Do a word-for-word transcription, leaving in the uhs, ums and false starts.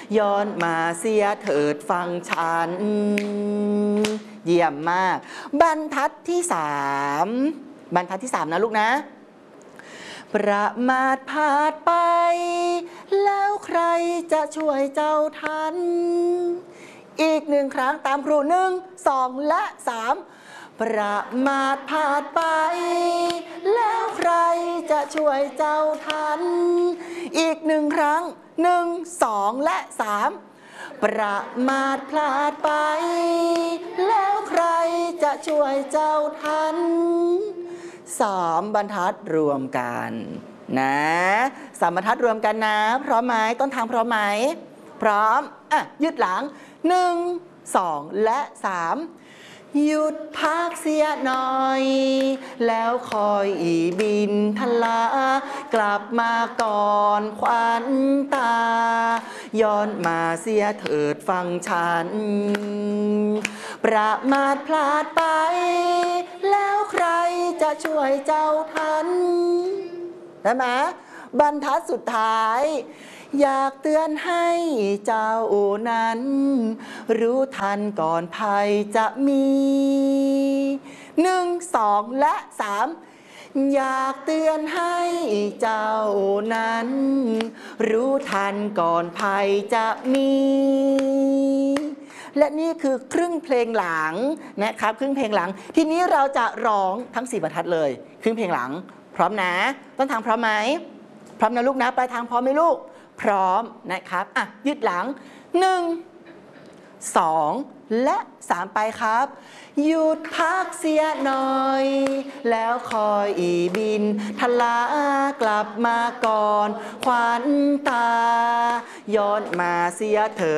ย้อนมาเสียเถิดฟังฉันเยี่ยมมากบรรทัดที่สามบรรทัดที่สามนะลูกนะประมาทพลาดไปแล้วใครจะช่วยเจ้าทันอีกหนึ่งครั้งตามครูหนึ่งสองและสามประมาทพลาดไปแล้วใครจะช่วยเจ้าทันอีกหนึ่งครั้งหนึ่งสองและสามประมาทพลาดไปแล้วใครจะช่วยเจ้าทันสามบรรทัดรวมกันนะสามบรรทัดรวมกันนะพร้อมไหมต้นทางพร้อมไหมพร้อมอ่ะยืดหลังหนึ่งสองและสามหยุดพักเสียหน่อยแล้วคอยอีบินทลากลับมาก่อนขวัญตาย้อนมาเสียเถิดฟังฉันประมาทพลาดไปแล้วใครจะช่วยเจ้าทันได้ไหมบรรทัดสุดท้ายอยากเตือนให้เจ้านั้นรู้ทันก่อนภัยจะมีหนึ่งสองและสามอยากเตือนให้เจ้านั้นรู้ทันก่อนภัยจะมีและนี่คือครึ่งเพลงหลังนะครับครึ่งเพลงหลังทีนี้เราจะร้องทั้งสี่บรรทัดเลยครึ่งเพลงหลังพร้อมนะต้นทางพร้อมไหมพร้อมนะลูกนะปลายทางพร้อมไหมลูกพร้อมนะครับอ่ะยืดหลังหนึ่งสองและสามไปครับหยุดพักเสียหน่อยแล้วคอยอีบินทลากลับมาก่อนขวัญตาย้อนมาเสียเถิด